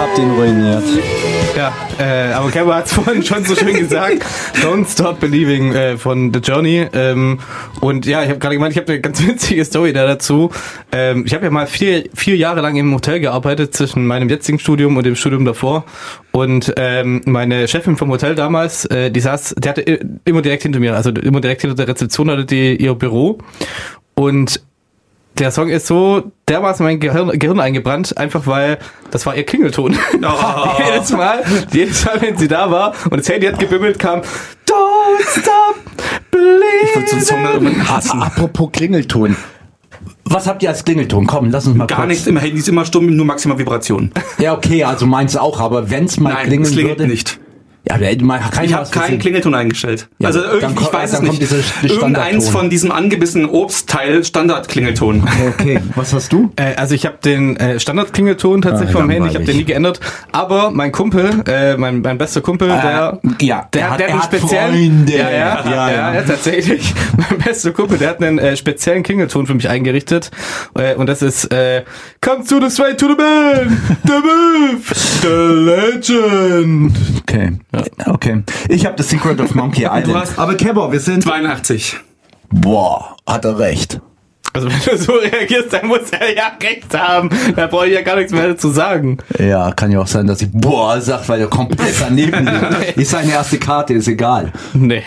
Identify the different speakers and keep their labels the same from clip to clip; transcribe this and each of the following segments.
Speaker 1: habt ihn ruiniert.
Speaker 2: Ja, aber Kevin hat es vorhin schon so schön gesagt. Don't Stop Believing von The Journey. Und ja, ich habe gerade gemeint, ich habe eine ganz witzige Story da dazu. Ich habe ja mal vier Jahre lang im Hotel gearbeitet, zwischen meinem jetzigen Studium und dem Studium davor. Und meine Chefin vom Hotel damals, die hatte immer direkt hinter mir, also immer direkt hinter der Rezeption hatte die ihr Büro. Und der Song ist so dermaßen mein Gehirn eingebrannt, einfach weil das war ihr Klingelton. Oh. jedes Mal, wenn sie da war und das Handy hat gebimmelt, kam Don't Stop Believing.
Speaker 3: Ich würde so einen Song irgendwann hassen.
Speaker 1: Apropos Klingelton. Was habt ihr als Klingelton? Komm, lass uns mal
Speaker 3: Gar nichts, im Handy ist immer stumm, nur maximal Vibration.
Speaker 1: Ja, okay, also meins auch, aber wenn's mal klingeln
Speaker 3: das klingelt
Speaker 1: würde...
Speaker 3: nicht.
Speaker 1: Ja,
Speaker 3: ich habe keinen Klingelton eingestellt.
Speaker 1: Ja,
Speaker 3: also irgendwie, ich weiß es nicht. Irgendeins von diesem angebissenen Obstteil Standard-Klingelton.
Speaker 1: Okay, was hast du?
Speaker 2: Also ich habe den Standard-Klingelton tatsächlich vom Handy, ich habe den nie geändert. Aber mein Kumpel, mein bester Kumpel, der hat einen speziellen... Ja, tatsächlich. Mein bester Kumpel, der hat einen speziellen Klingelton für mich eingerichtet. Und das ist Come to the straight to the man, the myth, the legend.
Speaker 1: Okay. Ja. Okay. Ich habe The Secret of Monkey Island. Aber Kebber, wir sind
Speaker 3: 82.
Speaker 1: Boah, hat er recht.
Speaker 2: Also wenn du so reagierst, dann muss er ja recht haben. Da brauche ich ja gar nichts mehr dazu sagen.
Speaker 1: Ja, kann ja auch sein, dass ich sag, weil er komplett daneben liegt. Ist seine erste Karte, ist egal.
Speaker 2: Nee.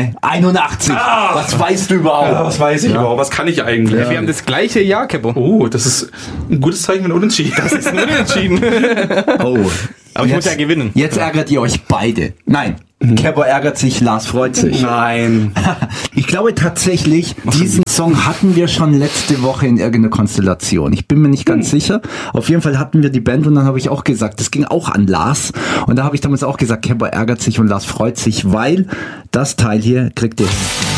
Speaker 1: 81. Was weißt du überhaupt?
Speaker 3: Ja, was weiß ich überhaupt? Was kann ich eigentlich?
Speaker 2: Ja. Wir haben das gleiche Jahr, Kebbo.
Speaker 3: Oh, das ist ein gutes Zeichen, wenn unentschieden.
Speaker 2: Das ist ein Unentschieden.
Speaker 1: Oh.
Speaker 2: Aber ich muss ja gewinnen.
Speaker 1: Jetzt ärgert ihr euch beide. Nein. Kebber ärgert sich, Lars freut sich.
Speaker 3: Nein.
Speaker 1: Ich glaube tatsächlich, diesen Song hatten wir schon letzte Woche in irgendeiner Konstellation. Ich bin mir nicht ganz sicher. Auf jeden Fall hatten wir die Band und dann habe ich auch gesagt, das ging auch an Lars. Und da habe ich damals auch gesagt, Kebber ärgert sich und Lars freut sich, weil das Teil hier kriegt ihr.